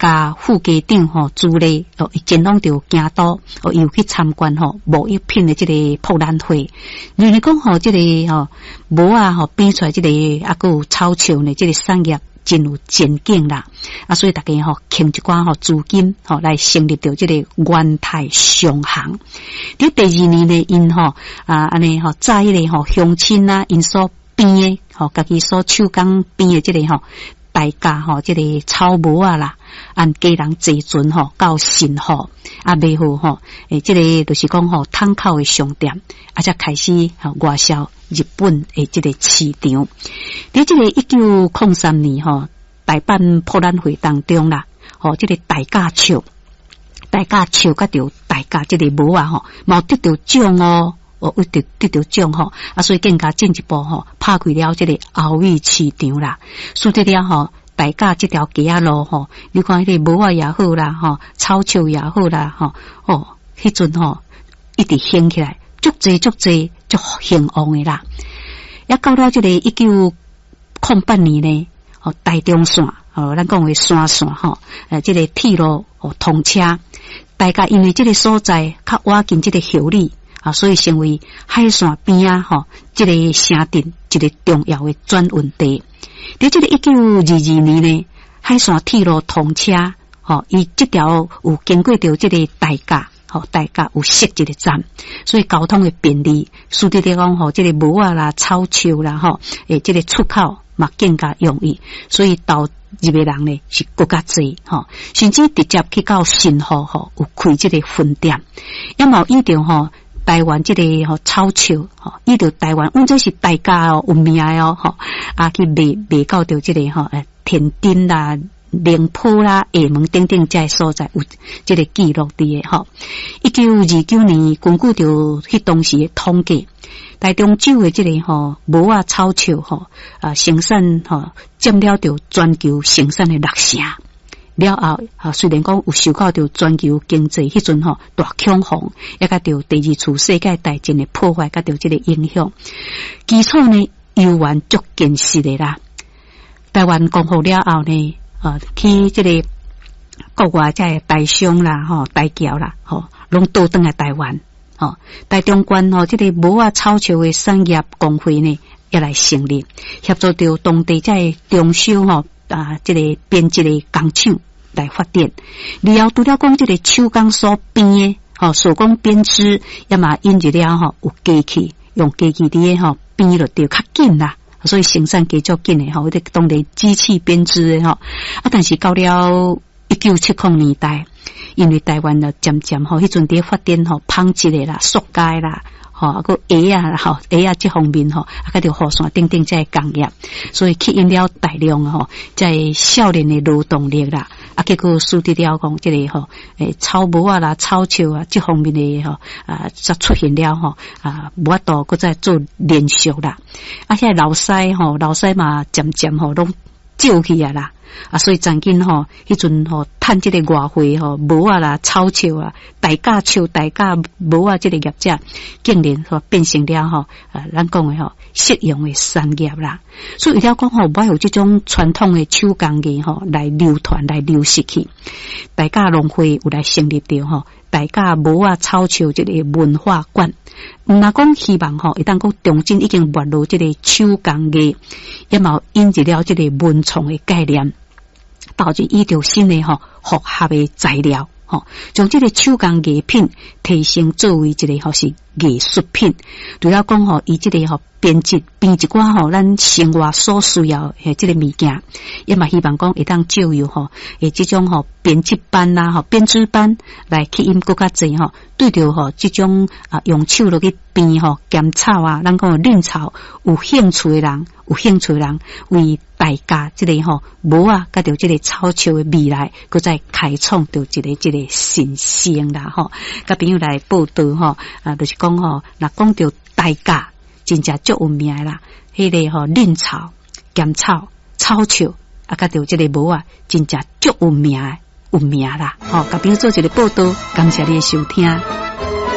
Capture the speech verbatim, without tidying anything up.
家副家长吼朱丽哦，前往着京都哦，又去参观吼木艺品的这个博览会。因为讲吼，这个吼木啊吼变出来这个啊个有草树呢，这个产业真有前景啦。啊，所以大家吼倾一寡吼资金吼来成立着这个元泰商行。伫第二年呢，因吼啊安尼吼在迄个吼乡亲啊，因所边的吼家己所手工边的这个吼。大家吼，这个草木啊啦，按家人坐船吼到新河啊，卖好吼，诶，这个就是讲吼，摊口的商店，啊，才开始吼外销日本的这个市场。伫这个一九零三年吼，大阪博览会当中啦，吼，这个大家树，大家树甲着大家这个帽啊吼，冇得到奖哦。哦，得得得到奖吼，啊，所以更加进一步吼，拍开了这个奥运市场啦。说得了吼，大家这条街啊路吼，你看迄个帽啊也好啦，吼，草树也好啦，吼，哦，迄阵吼一直兴起来，足济足济足兴旺的啦。也到了这个一九零八年呢，哦，台中线，哦，咱讲的山线吼，呃，这个铁路哦通车，大家因为这个所在较挖近这个效率。啊，所以成为海线边啊，吼，这个城镇一个重要的转运地。在这个一九二二年呢，海线铁路通车，吼，伊这条有经过着这个大架，吼，大架有设一个站，所以交通的便利。说得来讲，吼，这个木啊啦、草树啦，吼，诶，这个出口嘛更加容易，所以到入的人呢是更加多，吼，甚至直接去到新河，吼，有开这个分店，也冇一定吼。台湾这个吼草树吼，伊着台湾，阮这是大家哦有名哦吼，啊去卖卖到着这个吼诶天津啦、宁波啦、厦门等等这所在有这个记录伫诶吼。一九二九年，根据着迄当时诶统计，台中州诶这个吼木啊草树吼啊生产吼占了着全球生产诶六成。了后，啊，虽然讲有受到着全球经济迄阵吼大恐慌，也甲着第二次世界大战的破坏，甲着这个影响，基础呢悠然足坚实的啦。台湾光复了后呢，啊，去这个国外在大商啦、吼大桥啦、吼，拢倒转来台湾，吼，台中县吼这个木啊草树的产业工会呢，也来成立，协助着当地在中小吼。啊，这个编辑的工厂来发展，然后除了讲这个手工所编的，吼手工编织，也嘛引入了吼有机器，用机器伫个吼编落着较紧啦，所以生产加足紧的吼，迄个当然机器编织的吼，啊，但是到了一九七零年代，因为台湾呢渐渐吼，迄阵伫发展吼纺织的啦、塑胶啦。吼，啊个鞋啊，吼鞋啊，这方面吼，啊个条雨伞等等这工业，所以吸引了大量吼，在少年的劳动力啦，啊结果输得了讲这个吼，诶草木啊啦、草树啊这方面的吼，啊则出现了吼，啊无法度搁再做连续啦，啊遐老师吼，老师嘛渐渐吼拢少去啊啦。啊，所以曾经吼，迄阵吼，趁这个外汇吼，无啊啦，草树啊，大家树、大家无啊，这个业者，竟然吼变成了吼，啊，咱讲的吼，实用的产业啦。所以了讲吼，不有这种传统的手工艺吼来流传、来流失去。大家农会有来成立着吼，大家无啊草树这个文化馆。毋若讲希望吼，一旦讲重金已经没落这个手工艺，也冇引入了这个文创的概念。导致依照新的吼复合的材料，吼，将这个手工艺品提升作为一个吼是艺术品。除了讲吼，以这个吼编辑编一寡吼咱生活所需要诶这个物件，也嘛希望讲会当借由吼诶这种吼编辑班啦、吼编织班来吸引更加侪吼，对着吼这种啊用手落去编吼甘草啊，咱讲嫩草有兴趣的人。有兴趣的人为大家这个吼无啊，甲着这个草树的未来，搁再开创着一个这个新生啦吼。甲朋友来报道吼，啊，就是讲吼，若讲着大家真正足有名啦，迄、那个吼嫩草、甘草、草树啊，甲着这个无啊，真正足有名有名啦。吼，甲朋友做一个报道，感谢你的收听。